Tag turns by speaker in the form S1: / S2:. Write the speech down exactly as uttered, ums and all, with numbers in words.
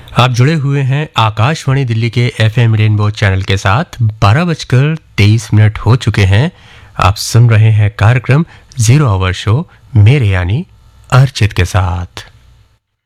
S1: आप जुड़े हुए हैं आकाशवाणी दिल्ली के एफएम रेनबो चैनल के साथ। बारह बजकर तेईस मिनट हो चुके हैं। आप सुन रहे हैं कार्यक्रम जीरो आवर शो मेरे यानी अर्चित के साथ।